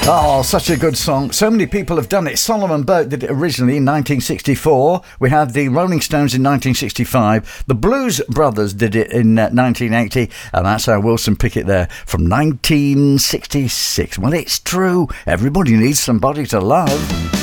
Oh, such a good song. So many people have done it. Solomon Burke did it originally in 1964. We had the Rolling Stones in 1965. The Blues Brothers did it in 1980. And that's how Wilson Pickett there from 1966. Well, it's true. Everybody needs somebody to love.